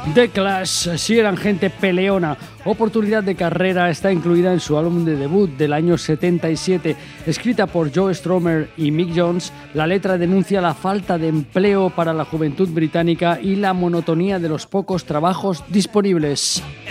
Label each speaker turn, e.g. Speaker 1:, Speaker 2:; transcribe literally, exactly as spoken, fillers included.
Speaker 1: The Clash, si eran gente peleona. Oportunidad de Carrera está incluida en su álbum de debut del año setenta y siete. Escrita por Joe Strummer y Mick Jones, la letra denuncia la falta de empleo para la juventud británica y la monotonía de los pocos trabajos disponibles.